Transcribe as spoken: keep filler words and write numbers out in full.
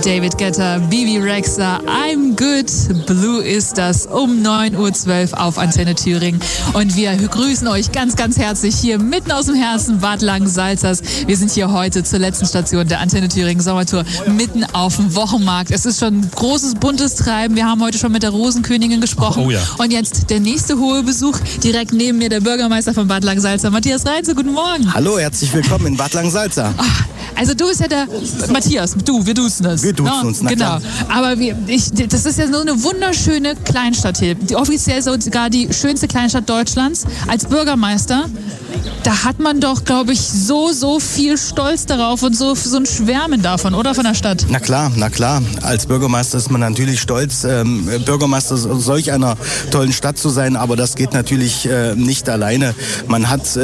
David Guetta, Bibi Rexha, I'm Good, Blue ist das um neun Uhr zwölf auf Antenne Thüringen. Und wir grüßen euch ganz, ganz herzlich hier mitten aus dem Herzen Bad Langensalzers. Wir sind hier heute zur letzten Station der Antenne Thüringen Sommertour mitten auf dem Wochenmarkt. Es ist schon großes, buntes Treiben. Wir haben heute schon mit der Rosenkönigin gesprochen. Oh ja. Und jetzt der nächste hohe Besuch. Direkt neben mir der Bürgermeister von Bad Langensalza, Matthias Reinze. Guten Morgen. Hallo, herzlich willkommen in Bad Langensalza. Ach, also du bist ja der Matthias, du, wir duzen das. Wir duzen no? uns, na Genau. klar. Aber wir, ich, das ist ja so eine wunderschöne Kleinstadt hier. Die, offiziell sogar die schönste Kleinstadt Deutschlands. Als Bürgermeister, da hat man doch, glaube ich, so, so viel Stolz darauf und so, so ein Schwärmen davon, oder von der Stadt? Na klar, na klar. Als Bürgermeister ist man natürlich stolz, ähm, Bürgermeister solch einer tollen Stadt zu sein, aber das geht natürlich äh, nicht alleine. Man hat